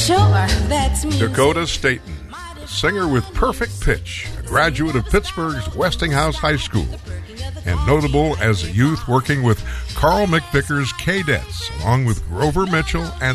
Sure, that's me. Dakota Staten, a singer with perfect pitch, a graduate of Pittsburgh's Westinghouse High School, and notable as a youth working with Carl McVicker's K-Dets, along with Grover Mitchell and